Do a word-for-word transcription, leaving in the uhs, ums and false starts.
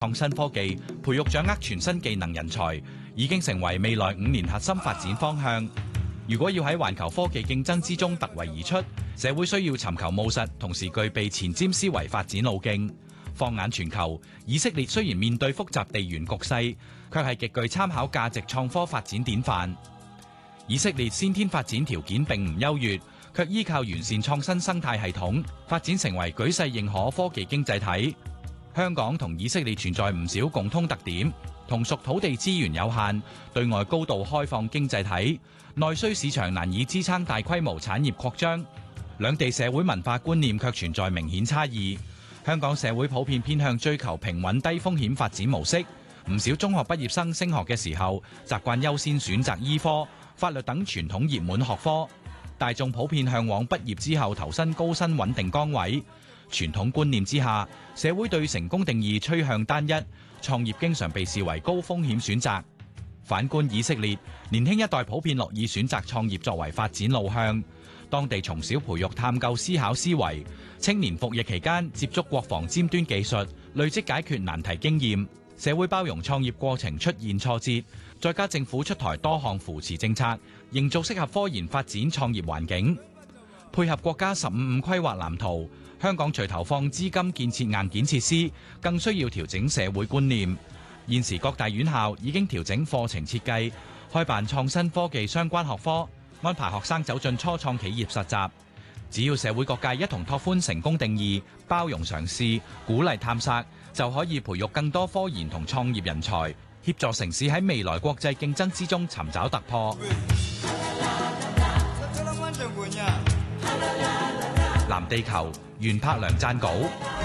創新科技培育掌握全新技能人才，已經成為未來五年核心發展方向。如果要喺環球科技競爭之中突圍而出，社會需要尋求務實，同時具備前瞻思維發展路徑。放眼全球，以色列雖然面對複雜地緣局勢，卻係極具參考價值創科發展典範。以色列先天發展條件並唔優越，卻依靠完善創新生態系統，發展成為舉世認可科技經濟體。香港同以色列存在唔少共通特點，同屬土地資源有限、對外高度開放經濟體，內需市場難以支撐大規模產業擴張，兩地社會文化觀念卻存在明顯差異。香港社會普遍偏向追求平穩低風險發展模式，唔少中學畢業生升學嘅時候，習慣優先選擇醫科、法律等傳統熱門學科。大眾普遍向往畢業之後投身高薪穩定崗位。傳統觀念之下，社會對成功定義趨向單一，創業經常被視為高風險選擇。反觀以色列，年輕一代普遍樂意選擇創業作為發展路向。當地從小培育探究思考思維，青年服役期間接觸國防尖端技術，累積解決難題經驗。社會包容創業過程出現挫折，再加政府出台多項扶持政策，營造適合科研發展創業環境。配合國家十五五規劃藍圖，香港除投放資金建設硬件設施，更需要調整社會觀念。現時各大院校已經調整課程設計，開辦創新科技相關學科，安排學生走進初創企業實習。只要社會各界一同拓寬成功定義，包容嘗試，鼓勵探索，就可以培育更多科研同創業人才，協助城市喺未來國際競爭之中尋找突破。藍地球，袁柏良撰稿。